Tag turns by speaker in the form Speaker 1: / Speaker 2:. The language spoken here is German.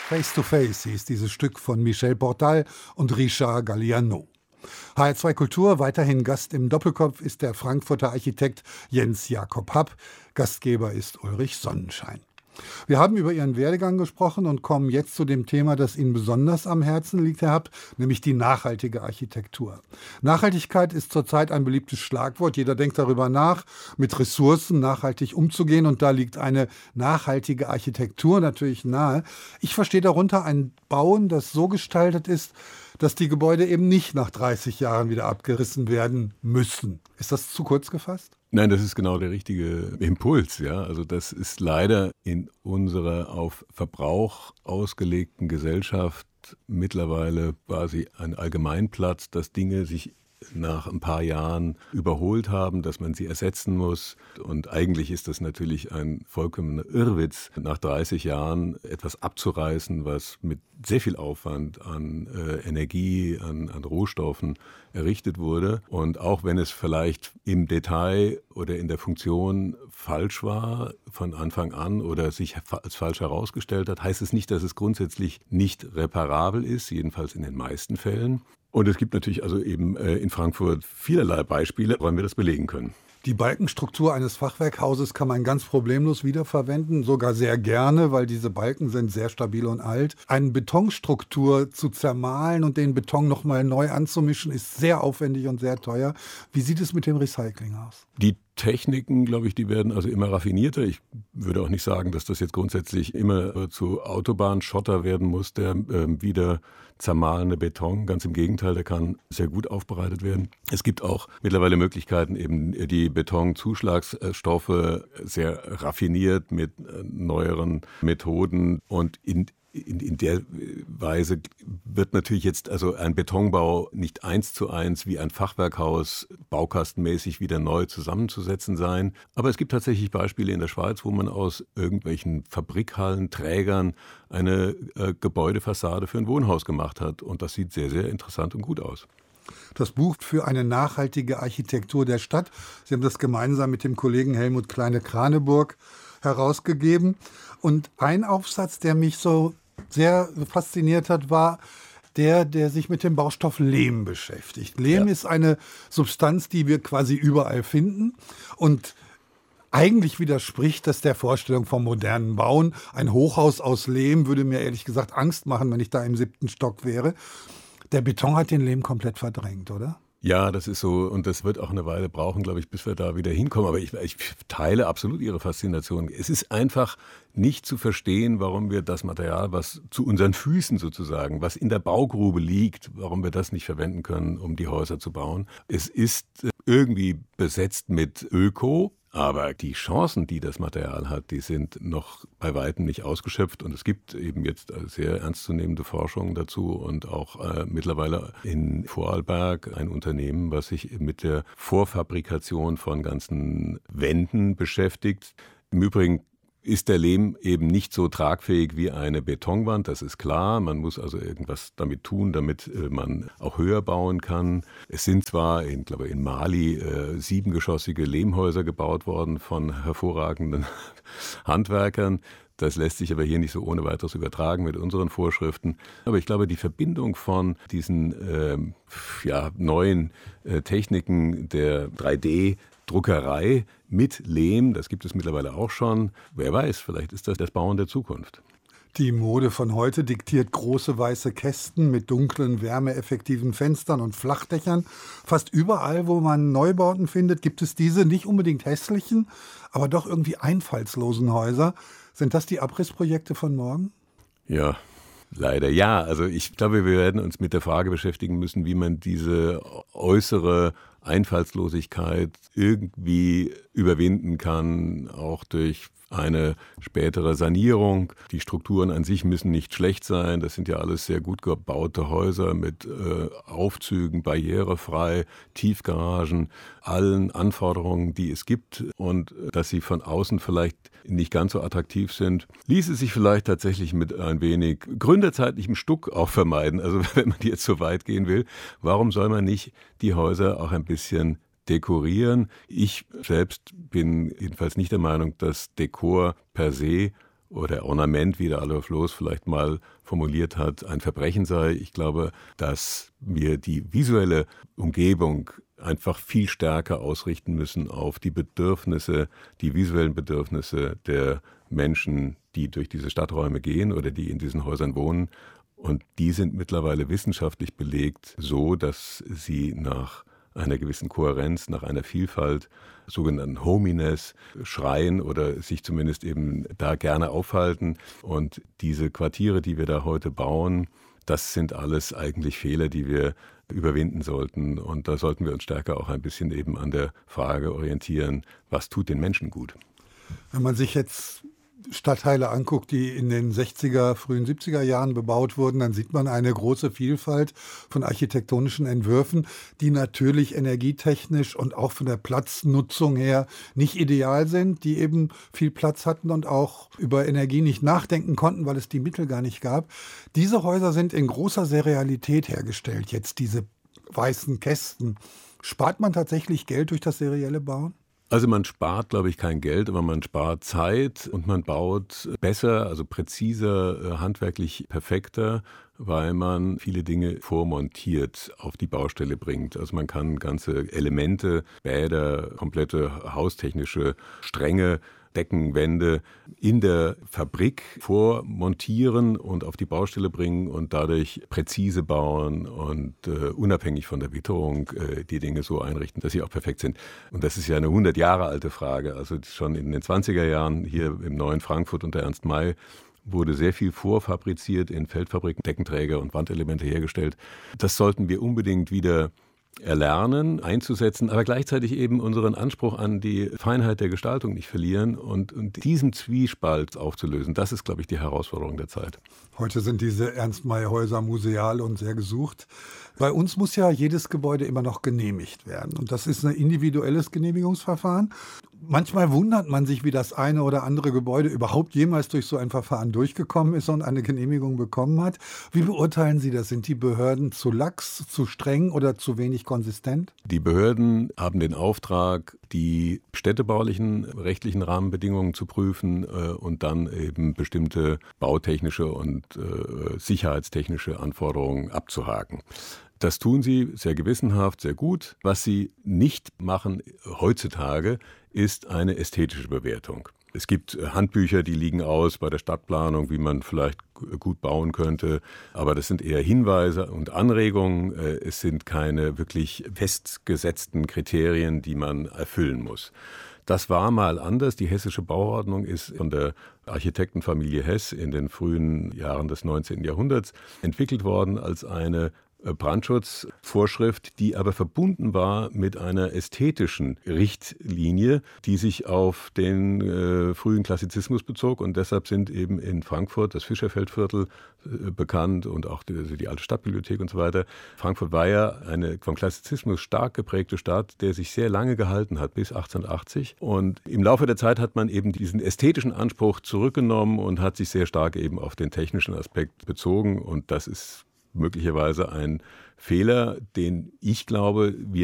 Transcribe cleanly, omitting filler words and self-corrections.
Speaker 1: Face to Face hieß dieses Stück von Michel Portal und Richard Galliano. HR2 Kultur, weiterhin Gast im Doppelkopf ist der Frankfurter Architekt Jens Jakob Happ. Gastgeber ist Ulrich Sonnenschein. Wir haben über Ihren Werdegang gesprochen und kommen jetzt zu dem Thema, das Ihnen besonders am Herzen liegt, Herr Happ, nämlich die nachhaltige Architektur. Nachhaltigkeit ist zurzeit ein beliebtes Schlagwort. Jeder denkt darüber nach, mit Ressourcen nachhaltig umzugehen, und da liegt eine nachhaltige Architektur natürlich nahe. Ich verstehe darunter ein Bauen, das so gestaltet ist, dass die Gebäude eben nicht nach 30 Jahren wieder abgerissen werden müssen. Ist das zu kurz gefasst?
Speaker 2: Nein, das ist genau der richtige Impuls. Ja? Also das ist leider in unserer auf Verbrauch ausgelegten Gesellschaft mittlerweile quasi ein Allgemeinplatz, dass Dinge sich nach ein paar Jahren überholt haben, dass man sie ersetzen muss. Und eigentlich ist das natürlich ein vollkommener Irrwitz, nach 30 Jahren etwas abzureißen, was mit sehr viel Aufwand an Energie, an Rohstoffen errichtet wurde. Und auch wenn es vielleicht im Detail oder in der Funktion falsch war von Anfang an oder sich als falsch herausgestellt hat, heißt es nicht, dass es grundsätzlich nicht reparabel ist, jedenfalls in den meisten Fällen. Und es gibt natürlich also eben in Frankfurt vielerlei Beispiele, woran wir das belegen können.
Speaker 1: Die Balkenstruktur eines Fachwerkhauses kann man ganz problemlos wiederverwenden, sogar sehr gerne, weil diese Balken sind sehr stabil und alt. Eine Betonstruktur zu zermahlen und den Beton nochmal neu anzumischen, ist sehr aufwendig und sehr teuer. Wie sieht es mit dem Recycling aus?
Speaker 2: Die Techniken, glaube ich, die werden also immer raffinierter. Ich würde auch nicht sagen, dass das jetzt grundsätzlich immer zu Autobahnschotter werden muss, der wieder zermahlene Beton. Ganz im Gegenteil, der kann sehr gut aufbereitet werden. Es gibt auch mittlerweile Möglichkeiten, eben die Betonzuschlagsstoffe sehr raffiniert mit neueren Methoden, und in der Weise wird natürlich jetzt also ein Betonbau nicht 1:1 wie ein Fachwerkhaus baukastenmäßig wieder neu zusammenzusetzen sein. Aber es gibt tatsächlich Beispiele in der Schweiz, wo man aus irgendwelchen Fabrikhallen, Trägern eine Gebäudefassade für ein Wohnhaus gemacht hat. Und das sieht sehr, sehr interessant und gut aus.
Speaker 1: Das Buch für eine nachhaltige Architektur der Stadt. Sie haben das gemeinsam mit dem Kollegen Helmut Kleine-Kraneburg herausgegeben. Und ein Aufsatz, der mich so sehr fasziniert hat, war der sich mit dem Baustoff Lehm beschäftigt. Lehm ist eine Substanz, die wir quasi überall finden und eigentlich widerspricht das der Vorstellung vom modernen Bauen. Ein Hochhaus aus Lehm würde mir ehrlich gesagt Angst machen, wenn ich da im 7. Stock wäre. Der Beton hat den Lehm komplett verdrängt, oder?
Speaker 2: Ja, das ist so, und das wird auch eine Weile brauchen, glaube ich, bis wir da wieder hinkommen. Aber ich teile absolut Ihre Faszination. Es ist einfach nicht zu verstehen, warum wir das Material, was zu unseren Füßen sozusagen, was in der Baugrube liegt, warum wir das nicht verwenden können, um die Häuser zu bauen. Es ist irgendwie besetzt mit Öko. Aber die Chancen, die das Material hat, die sind noch bei weitem nicht ausgeschöpft. Und es gibt eben jetzt sehr ernstzunehmende Forschung dazu und auch mittlerweile in Vorarlberg ein Unternehmen, was sich mit der Vorfabrikation von ganzen Wänden beschäftigt. Im Übrigen ist der Lehm eben nicht so tragfähig wie eine Betonwand, das ist klar. Man muss also irgendwas damit tun, damit man auch höher bauen kann. Es sind zwar, ich glaube in Mali, 7-geschossige Lehmhäuser gebaut worden von hervorragenden Handwerkern. Das lässt sich aber hier nicht so ohne weiteres übertragen mit unseren Vorschriften. Aber ich glaube, die Verbindung von diesen neuen Techniken der 3D-Druckerei mit Lehm, das gibt es mittlerweile auch schon. Wer weiß, vielleicht ist das Bauen der Zukunft.
Speaker 1: Die Mode von heute diktiert große weiße Kästen mit dunklen, wärmeeffektiven Fenstern und Flachdächern. Fast überall, wo man Neubauten findet, gibt es diese nicht unbedingt hässlichen, aber doch irgendwie einfallslosen Häuser. Sind das die Abrissprojekte von morgen?
Speaker 2: Ja, leider ja. Also ich glaube, wir werden uns mit der Frage beschäftigen müssen, wie man diese äußere Einfallslosigkeit irgendwie überwinden kann, auch durch eine spätere Sanierung. Die Strukturen an sich müssen nicht schlecht sein. Das sind ja alles sehr gut gebaute Häuser mit Aufzügen, barrierefrei, Tiefgaragen, allen Anforderungen, die es gibt. Und dass sie von außen vielleicht nicht ganz so attraktiv sind, ließe sich vielleicht tatsächlich mit ein wenig gründerzeitlichem Stuck auch vermeiden. Also wenn man jetzt so weit gehen will, warum soll man nicht die Häuser auch ein bisschen dekorieren? Ich selbst bin jedenfalls nicht der Meinung, dass Dekor per se oder Ornament, wie der Adolf Loos vielleicht mal formuliert hat, ein Verbrechen sei. Ich glaube, dass wir die visuelle Umgebung einfach viel stärker ausrichten müssen auf die Bedürfnisse, die visuellen Bedürfnisse der Menschen, die durch diese Stadträume gehen oder die in diesen Häusern wohnen. Und die sind mittlerweile wissenschaftlich belegt so, dass sie nach einer gewissen Kohärenz, nach einer Vielfalt, sogenannten Hominess, schreien oder sich zumindest eben da gerne aufhalten. Und diese Quartiere, die wir da heute bauen, das sind alles eigentlich Fehler, die wir überwinden sollten. Und da sollten wir uns stärker auch ein bisschen eben an der Frage orientieren, was tut den Menschen gut?
Speaker 1: Wenn man sich jetzt Stadtteile anguckt, die in den 60er, frühen 70er Jahren bebaut wurden, dann sieht man eine große Vielfalt von architektonischen Entwürfen, die natürlich energietechnisch und auch von der Platznutzung her nicht ideal sind, die eben viel Platz hatten und auch über Energie nicht nachdenken konnten, weil es die Mittel gar nicht gab. Diese Häuser sind in großer Serialität hergestellt, jetzt diese weißen Kästen. Spart man tatsächlich Geld durch das serielle Bauen?
Speaker 2: Also man spart, glaube ich, kein Geld, aber man spart Zeit und man baut besser, also präziser, handwerklich perfekter, weil man viele Dinge vormontiert auf die Baustelle bringt. Also man kann ganze Elemente, Bäder, komplette haustechnische Stränge, Decken, Wände in der Fabrik vormontieren und auf die Baustelle bringen und dadurch präzise bauen und unabhängig von der Witterung die Dinge so einrichten, dass sie auch perfekt sind. Und das ist ja eine 100 Jahre alte Frage. Also schon in den 20er Jahren hier im neuen Frankfurt unter Ernst May wurde sehr viel vorfabriziert in Feldfabriken, Deckenträger und Wandelemente hergestellt. Das sollten wir unbedingt wieder erlernen, einzusetzen, aber gleichzeitig eben unseren Anspruch an die Feinheit der Gestaltung nicht verlieren und diesen Zwiespalt aufzulösen. Das ist, glaube ich, die Herausforderung der Zeit.
Speaker 1: Heute sind diese Ernst-May-Häuser museal und sehr gesucht. Bei uns muss ja jedes Gebäude immer noch genehmigt werden. Und das ist ein individuelles Genehmigungsverfahren. Manchmal wundert man sich, wie das eine oder andere Gebäude überhaupt jemals durch so ein Verfahren durchgekommen ist und eine Genehmigung bekommen hat. Wie beurteilen Sie das? Sind die Behörden zu lax, zu streng oder zu wenig konsistent?
Speaker 2: Die Behörden haben den Auftrag, die städtebaulichen rechtlichen Rahmenbedingungen zu prüfen und dann eben bestimmte bautechnische und sicherheitstechnische Anforderungen abzuhaken. Das tun sie sehr gewissenhaft, sehr gut. Was sie nicht machen heutzutage, ist eine ästhetische Bewertung. Es gibt Handbücher, die liegen aus bei der Stadtplanung, wie man vielleicht gut bauen könnte. Aber das sind eher Hinweise und Anregungen. Es sind keine wirklich festgesetzten Kriterien, die man erfüllen muss. Das war mal anders. Die hessische Bauordnung ist von der Architektenfamilie Hess in den frühen Jahren des 19. Jahrhunderts entwickelt worden als eine Brandschutzvorschrift, die aber verbunden war mit einer ästhetischen Richtlinie, die sich auf den frühen Klassizismus bezog. Und deshalb sind eben in Frankfurt das Fischerfeldviertel bekannt und auch die alte Stadtbibliothek und so weiter. Frankfurt war ja eine vom Klassizismus stark geprägte Stadt, der sich sehr lange gehalten hat, bis 1880. Und im Laufe der Zeit hat man eben diesen ästhetischen Anspruch zurückgenommen und hat sich sehr stark eben auf den technischen Aspekt bezogen. Und das ist möglicherweise ein Fehler, den ich glaube, wir